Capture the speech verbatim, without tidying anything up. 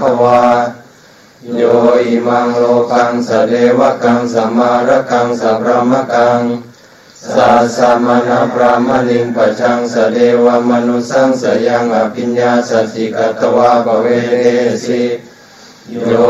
คะวาโยอิมังโลกังสเดวะกังสมาระกังสัพพมกังสัสสมณพระมลิงปัจจังสเดวะมนุสังสยังอภิญญาสติกัตวะภเวเรสิโย